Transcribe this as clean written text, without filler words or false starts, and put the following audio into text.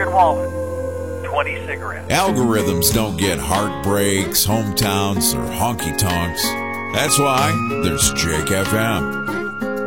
$100 wallet, 20 cigarettes. Algorithms don't get heartbreaks, hometowns, or honky-tonks. That's why there's Jake FM.